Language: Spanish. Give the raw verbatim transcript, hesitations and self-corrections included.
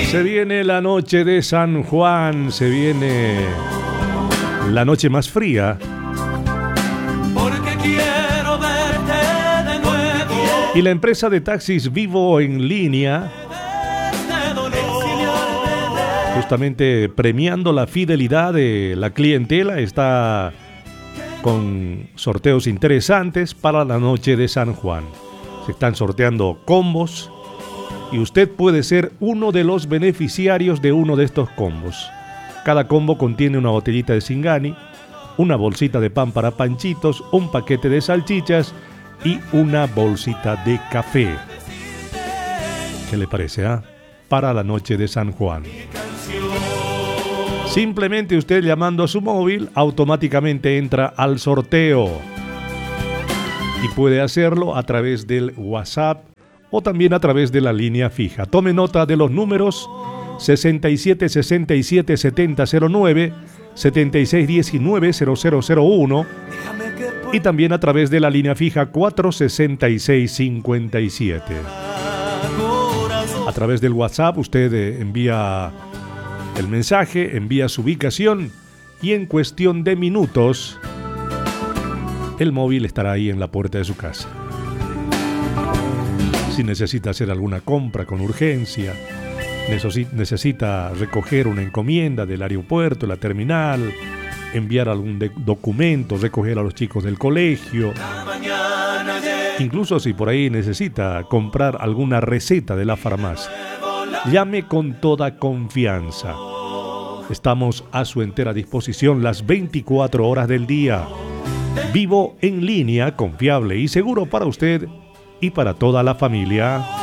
Se viene la noche de San Juan, se viene la noche más fría. Porque quiero verte de nuevo. Y la empresa de taxis Vivo en Línea, justamente premiando la fidelidad de la clientela, está con sorteos interesantes para la noche de San Juan. Se están sorteando combos y usted puede ser uno de los beneficiarios de uno de estos combos. Cada combo contiene una botellita de Singani, una bolsita de pan para panchitos, un paquete de salchichas y una bolsita de café. ¿Qué le parece, ah? Para la noche de San Juan. Simplemente usted llamando a su móvil automáticamente entra al sorteo y puede hacerlo a través del WhatsApp o también a través de la línea fija. Tome nota de los números sesenta y siete sesenta y siete setenta cero nueve, setenta y seis diecinueve cero cero cero uno y también a través de la línea fija cuatro sesenta y seis cincuenta y siete. A través del WhatsApp usted envía el mensaje, envía su ubicación y en cuestión de minutos el móvil estará ahí en la puerta de su casa. Si necesita hacer alguna compra con urgencia, necesita recoger una encomienda del aeropuerto, la terminal, enviar algún de- documento, recoger a los chicos del colegio, incluso si por ahí necesita comprar alguna receta de la farmacia, llame con toda confianza. Estamos a su entera disposición las veinticuatro horas del día. Vivo en Línea, confiable y seguro para usted y para toda la familia.